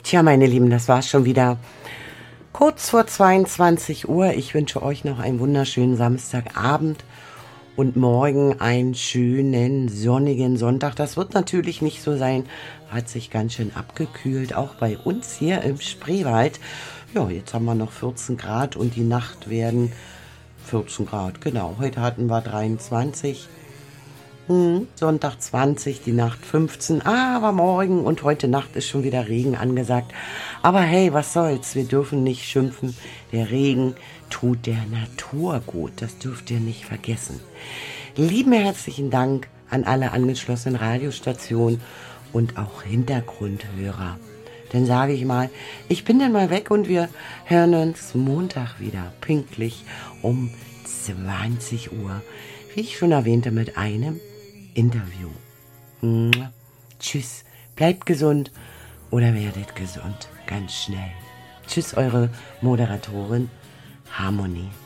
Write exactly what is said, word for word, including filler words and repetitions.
Tja, meine Lieben, das war's schon wieder. Kurz vor zweiundzwanzig Uhr. Ich wünsche euch noch einen wunderschönen Samstagabend und morgen einen schönen sonnigen Sonntag. Das wird natürlich nicht so sein. Hat sich ganz schön abgekühlt, auch bei uns hier im Spreewald. Ja, jetzt haben wir noch vierzehn Grad und die Nacht werden vierzehn Grad. Genau, heute hatten wir dreiundzwanzig. Hm, Sonntag zwanzig, die Nacht fünfzehn, aber morgen und heute Nacht ist schon wieder Regen angesagt. Aber hey, was soll's, wir dürfen nicht schimpfen. Der Regen tut der Natur gut, das dürft ihr nicht vergessen. Lieben herzlichen Dank an alle angeschlossenen Radiostationen und auch Hintergrundhörer. Dann sage ich mal, ich bin dann mal weg und wir hören uns Montag wieder, pünktlich um zwanzig Uhr. Wie ich schon erwähnte, mit einem Interview. Mua. Tschüss, bleibt gesund oder werdet gesund, ganz schnell. Tschüss, eure Moderatorin Harmonie.